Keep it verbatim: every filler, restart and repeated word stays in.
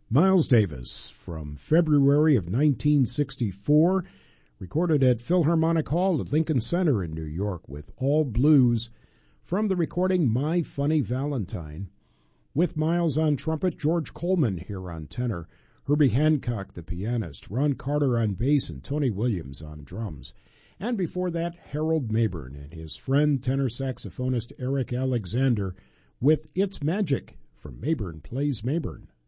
Miles Davis from February of nineteen sixty-four, recorded at Philharmonic Hall at Lincoln Center in New York with All Blues from the recording My Funny Valentine. With Miles on trumpet, George Coleman here on tenor, Herbie Hancock the pianist, Ron Carter on bass, and Tony Williams on drums. And before that, Harold Mabern and his friend tenor saxophonist Eric Alexander with It's Magic from Mabern Plays Mabern.